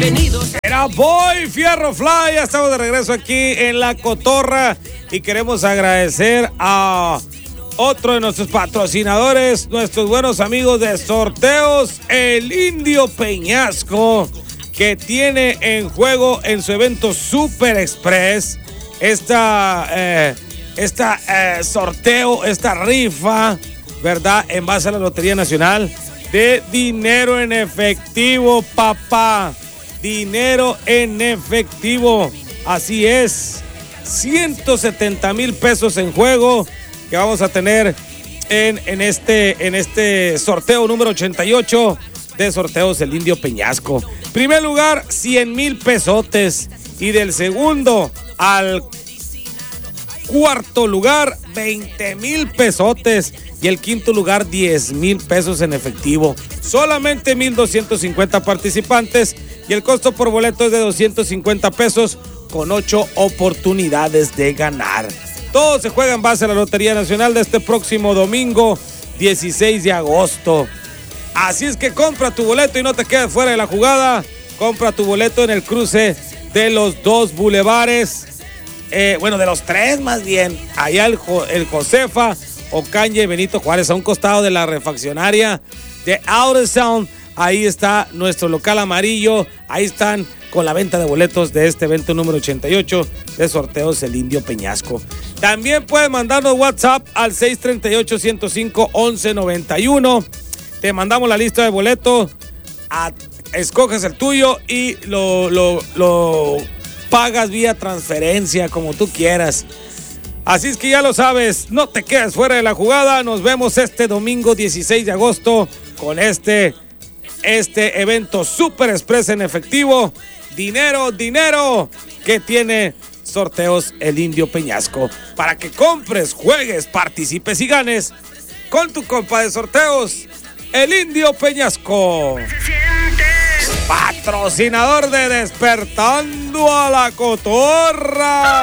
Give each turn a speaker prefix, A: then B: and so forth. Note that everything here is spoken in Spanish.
A: Era Boy Fierro Fly, ya estamos de regreso aquí en La Cotorra y queremos agradecer a otro de nuestros patrocinadores, nuestros buenos amigos de Sorteos, el Indio Peñasco, que tiene en juego en su evento Super Express esta rifa, ¿verdad? En base a la Lotería Nacional de dinero en efectivo, papá. Dinero en efectivo. Así es. 170,000 pesos en juego que vamos a tener en este sorteo número 88 de Sorteos el Indio Peñasco. Primer lugar, 100,000 pesotes. Y del segundo al cuarto lugar, 20,000 pesotes. Y el quinto lugar, 10,000 pesos en efectivo. Solamente 1,250 participantes. Y el costo por boleto es de 250 pesos con 8 oportunidades de ganar. Todo se juega en base a la Lotería Nacional de este próximo domingo, 16 de agosto. Así es que compra tu boleto y no te quedes fuera de la jugada. Compra tu boleto en el cruce de los dos bulevares. De los tres más bien. Allá el Josefa, Ocaña y Benito Juárez, a un costado de la refaccionaria de Out of Sound. Ahí está nuestro local amarillo. Ahí están con la venta de boletos de este evento número 88 de Sorteos el Indio Peñasco. También puedes mandarnos WhatsApp al 638-105-1191. Te mandamos la lista de boletos. Escoges el tuyo y lo pagas vía transferencia, como tú quieras. Así es que ya lo sabes, no te quedes fuera de la jugada. Nos vemos este domingo 16 de agosto con este evento Super Express en efectivo. Dinero que tiene Sorteos el Indio Peñasco. Para que compres, juegues, participes y ganes con tu compa de Sorteos, el Indio Peñasco. Patrocinador de Despertando a la Cotorra.